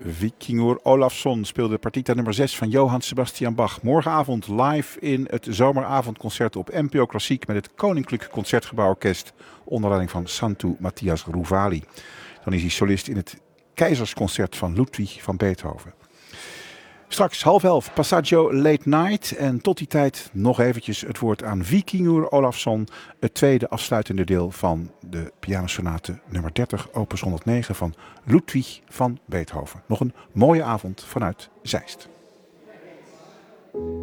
Vikingur Olafsson speelde partita nummer 6 van Johann Sebastian Bach. Morgenavond live in het zomeravondconcert op NPO Klassiek met het Koninklijk Concertgebouworkest onder leiding van Santu Matthias Ruvali. Dan is hij solist in het Keizersconcert van Ludwig van Beethoven. Straks 10:30 Passaggio Late Night en tot die tijd nog eventjes het woord aan Vikingur Olafsson, het tweede afsluitende deel van de pianosonate nummer 30 opus 109 van Ludwig van Beethoven. Nog een mooie avond vanuit Zeist.